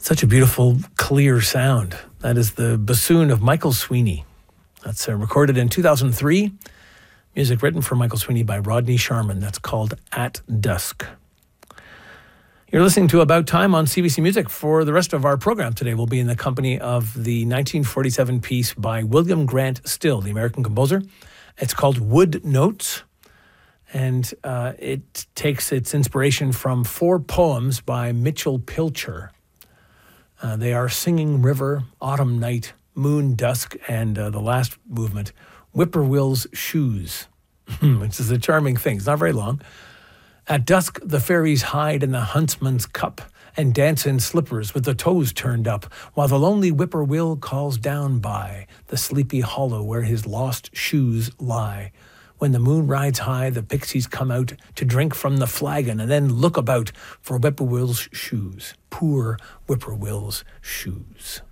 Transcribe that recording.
Such a beautiful, clear sound. That is the bassoon of Michael Sweeney. That's recorded in 2003. Music written for Michael Sweeney by Rodney Sharman. That's called At Dusk. You're listening to About Time on CBC Music. For the rest of our program today, we'll be in the company of the 1947 piece by William Grant Still, the American composer. It's called Wood Notes, and it takes its inspiration from 4 poems by Mitchell Pilcher. They are Singing River, Autumn Night, Moon Dusk, and the last movement, Whippoorwill's Shoes, which is a charming thing. It's not very long. At dusk, the fairies hide in the huntsman's cup and dance in slippers with the toes turned up, while the lonely whippoorwill calls down by the sleepy hollow where his lost shoes lie. When the moon rides high, the pixies come out to drink from the flagon and then look about for whippoorwill's shoes. Poor whippoorwill's shoes.